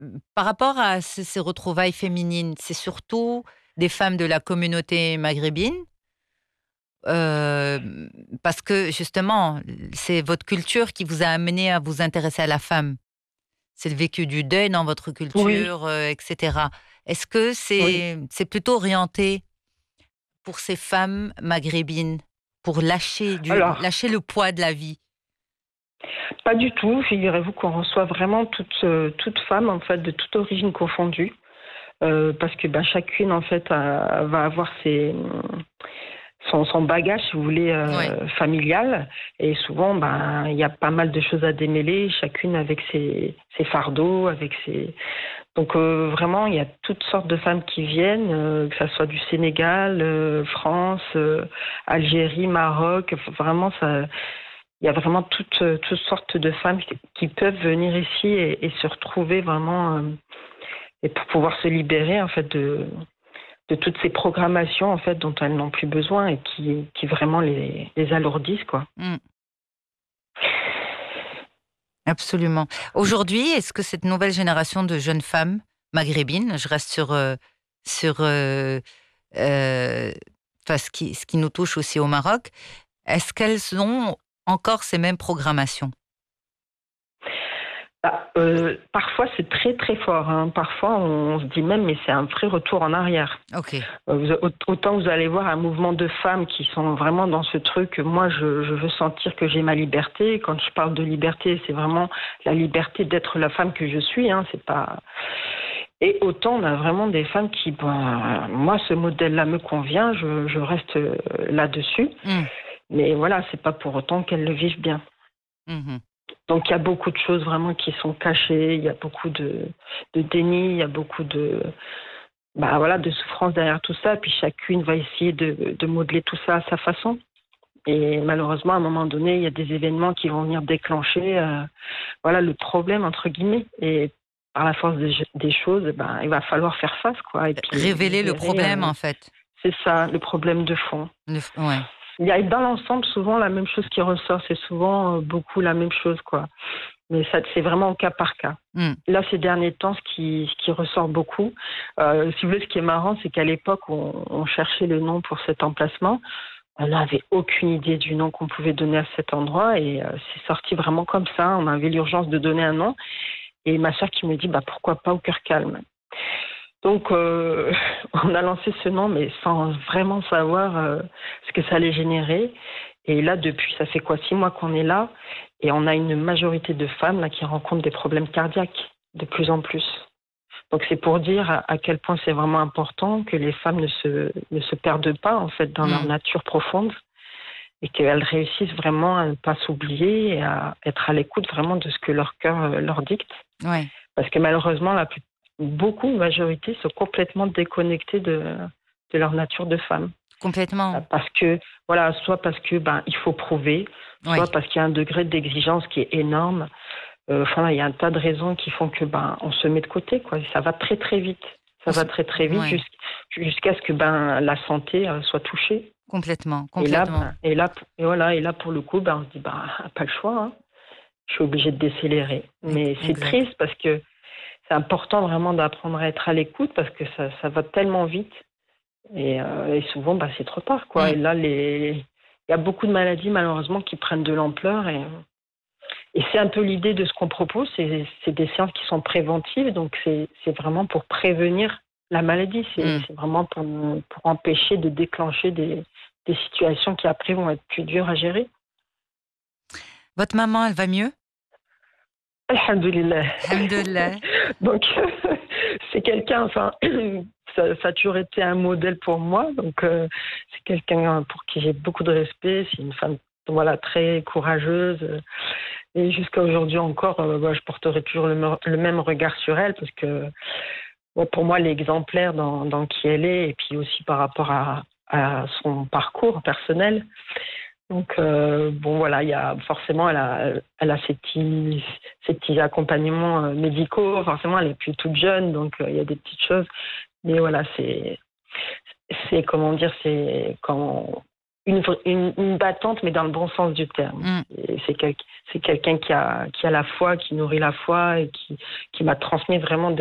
par rapport à ces retrouvailles féminines, c'est surtout des femmes de la communauté maghrébine, parce que justement, c'est votre culture qui vous a amené à vous intéresser à la femme. C'est le vécu du deuil dans votre Oui, culture, et cetera. Est-ce que oui. c'est plutôt orienté pour ces femmes maghrébines, pour Alors, lâcher le poids de la vie? pas du tout. Figurez-vous qu'on reçoit vraiment toute femme, en fait, de toute origine confondue. Parce que chacune, en fait, va avoir son bagage, si vous voulez, Ouais. familial. Et souvent, il y a pas mal de choses à démêler, chacune avec ses fardeaux, avec ses... Donc vraiment, il y a toutes sortes de femmes qui viennent, que ça soit du Sénégal, France, Algérie, Maroc. Vraiment, ça, il y a vraiment toutes sortes de femmes qui peuvent venir ici et se retrouver vraiment et pour pouvoir se libérer en fait de toutes ces programmations en fait dont elles n'ont plus besoin et qui vraiment les alourdissent quoi. Mmh. Absolument. Aujourd'hui, est-ce que cette nouvelle génération de jeunes femmes maghrébines, je reste sur, heu, enfin ce qui nous touche aussi au Maroc, est-ce qu'elles ont encore ces mêmes programmations? Parfois c'est très très fort, hein. Parfois on se dit même mais c'est un vrai retour en arrière. OK. Autant vous allez voir un mouvement de femmes qui sont vraiment dans ce truc, moi je veux sentir que j'ai ma liberté. Quand je parle de liberté, c'est vraiment la liberté d'être la femme que je suis, hein, c'est pas... Et autant on a vraiment des femmes qui, moi ce modèle-là me convient, je reste là-dessus. Mmh. Mais voilà, c'est pas pour autant qu'elles le vivent bien. Mmh. Donc il y a beaucoup de choses vraiment qui sont cachées, il y a beaucoup de déni, il y a beaucoup de souffrance derrière tout ça, puis chacune va essayer de modeler tout ça à sa façon. Et malheureusement, à un moment donné, il y a des événements qui vont venir déclencher le problème, entre guillemets. Et par la force des choses, il va falloir faire face, quoi. Et puis, vous Révéler le verrez, problème, en fait. c'est ça, le problème de fond. Ouais. Il y a dans l'ensemble souvent la même chose qui ressort, c'est souvent beaucoup la même chose, quoi. Mais ça, c'est vraiment au cas par cas. Mmh. Là, ces derniers temps, ce qui ressort beaucoup, si vous voulez, ce qui est marrant, c'est qu'à l'époque, on cherchait le nom pour cet emplacement. On n'avait aucune idée du nom qu'on pouvait donner à cet endroit et c'est sorti vraiment comme ça. On avait l'urgence de donner un nom et ma soeur qui me dit pourquoi pas au cœur calme. Donc on a lancé ce nom mais sans vraiment savoir ce que ça allait générer. Et là depuis ça fait quoi 6 mois qu'on est là et on a une majorité de femmes là qui rencontrent des problèmes cardiaques de plus en plus. Donc c'est pour dire à quel point c'est vraiment important que les femmes ne se perdent pas en fait dans leur Mmh. nature profonde et qu'elles réussissent vraiment à ne pas s'oublier et à être à l'écoute vraiment de ce que leur cœur leur dicte. Ouais. Parce que malheureusement, beaucoup, une majorité, sont complètement déconnectées de leur nature de femme. Complètement. Parce que, voilà, soit parce que il faut prouver, Ouais. soit parce qu'il y a un degré d'exigence qui est énorme. Il y a un tas de raisons qui font que on se met de côté, quoi. Ça va très très vite. Ça On va se très très vite Ouais. jusqu'à ce que la santé soit touchée. Complètement, Et là, complètement. et là pour le coup, on se dit pas le choix, hein. Je suis obligée de décélérer. Mais c'est Exact. triste parce que c'est important vraiment d'apprendre à être à l'écoute parce que ça va tellement vite et souvent c'est trop tard, quoi. Mmh. Et là il y a beaucoup de maladies malheureusement qui prennent de l'ampleur et c'est un peu l'idée de ce qu'on propose, c'est des séances qui sont préventives, donc c'est vraiment pour prévenir la maladie, Mmh. c'est vraiment pour empêcher de déclencher des situations qui après vont être plus dures à gérer. Votre maman, elle va mieux? Alhamdulillah. Alhamdoulilah. Donc, c'est quelqu'un, enfin, ça a toujours été un modèle pour moi. Donc, c'est quelqu'un pour qui j'ai beaucoup de respect. C'est une femme, voilà, très courageuse. Et jusqu'à aujourd'hui encore, je porterai toujours le même regard sur elle parce que, pour moi, elle est exemplaire dans qui elle est et puis aussi par rapport à son parcours personnel. Donc voilà, il y a forcément elle a ses petits accompagnements médicaux. Forcément, elle est plus toute jeune, donc il y a des petites choses. Mais voilà, c'est comment dire, c'est quand une battante, mais dans le bon sens du terme. C'est quelqu'un qui a la foi, qui nourrit la foi et qui m'a transmis vraiment